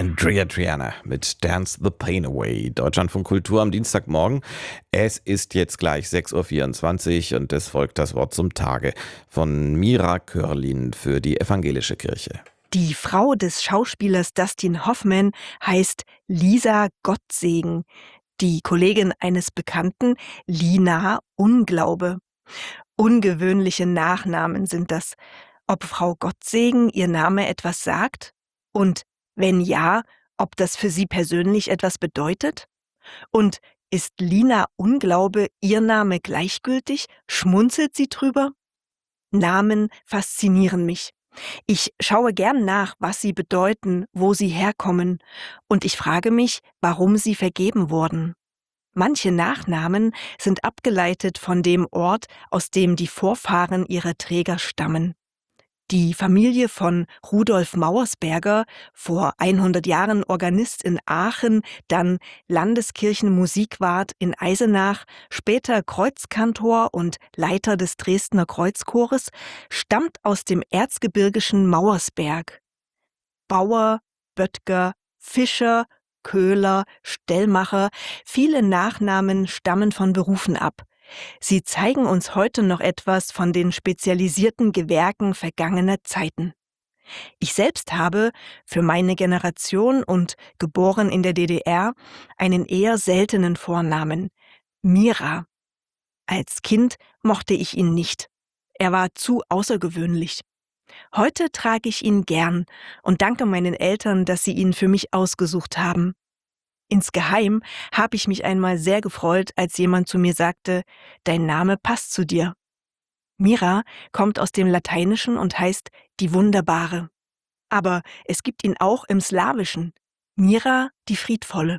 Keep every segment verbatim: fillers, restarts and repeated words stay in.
Andrea Triana mit Dance the Pain Away. Deutschlandfunk Kultur am Dienstagmorgen. Es ist jetzt gleich sechs Uhr vierundzwanzig und es folgt das Wort zum Tage von Mira Körlin für die Evangelische Kirche. Die Frau des Schauspielers Dustin Hoffman heißt Lisa Gottsegen. Die Kollegin eines Bekannten, Lina Unglaube. Ungewöhnliche Nachnamen sind das. Ob Frau Gottsegen ihr Name etwas sagt? Und wenn ja, ob das für sie persönlich etwas bedeutet? Und ist Lina Unglaube ihr Name gleichgültig? Schmunzelt sie drüber? Namen faszinieren mich. Ich schaue gern nach, was sie bedeuten, wo sie herkommen. Und ich frage mich, warum sie vergeben wurden. Manche Nachnamen sind abgeleitet von dem Ort, aus dem die Vorfahren ihrer Träger stammen. Die Familie von Rudolf Mauersberger, vor hundert Jahren Organist in Aachen, dann Landeskirchenmusikwart in Eisenach, später Kreuzkantor und Leiter des Dresdner Kreuzchores, stammt aus dem erzgebirgischen Mauersberg. Bauer, Böttger, Fischer, Köhler, Stellmacher, viele Nachnamen stammen von Berufen ab. Sie zeigen uns heute noch etwas von den spezialisierten Gewerken vergangener Zeiten. Ich selbst habe, für meine Generation und geboren in der D D R, einen eher seltenen Vornamen, Mira. Als Kind mochte ich ihn nicht. Er war zu außergewöhnlich. Heute trage ich ihn gern und danke meinen Eltern, dass sie ihn für mich ausgesucht haben. Insgeheim habe ich mich einmal sehr gefreut, als jemand zu mir sagte, dein Name passt zu dir. Mira kommt aus dem Lateinischen und heißt die Wunderbare. Aber es gibt ihn auch im Slawischen. Mira, die Friedvolle.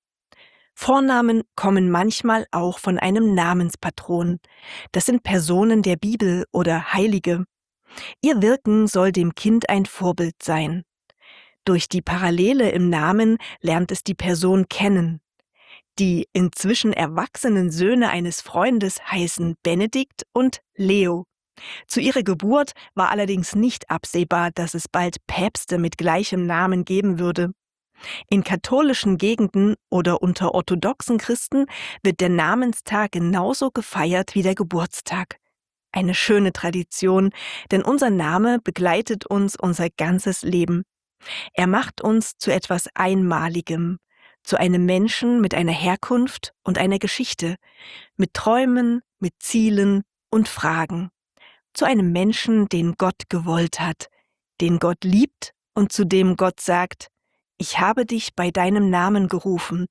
Vornamen kommen manchmal auch von einem Namenspatron. Das sind Personen der Bibel oder Heilige. Ihr Wirken soll dem Kind ein Vorbild sein. Durch die Parallele im Namen lernt es die Person kennen. Die inzwischen erwachsenen Söhne eines Freundes heißen Benedikt und Leo. Zu ihrer Geburt war allerdings nicht absehbar, dass es bald Päpste mit gleichem Namen geben würde. In katholischen Gegenden oder unter orthodoxen Christen wird der Namenstag genauso gefeiert wie der Geburtstag. Eine schöne Tradition, denn unser Name begleitet uns unser ganzes Leben. Er macht uns zu etwas Einmaligem, zu einem Menschen mit einer Herkunft und einer Geschichte, mit Träumen, mit Zielen und Fragen, zu einem Menschen, den Gott gewollt hat, den Gott liebt und zu dem Gott sagt, ich habe dich bei deinem Namen gerufen,